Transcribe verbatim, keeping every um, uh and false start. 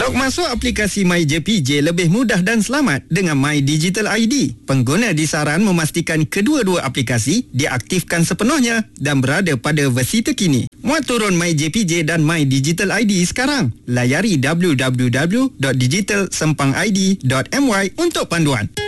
Log masuk aplikasi MyJPJ lebih mudah dan selamat dengan My Digital I D. Pengguna disaran memastikan kedua-dua aplikasi diaktifkan sepenuhnya dan berada pada versi terkini. Muat turun MyJPJ dan My Digital I D sekarang. Layari w w w dot digital sempang i d dot m y untuk panduan.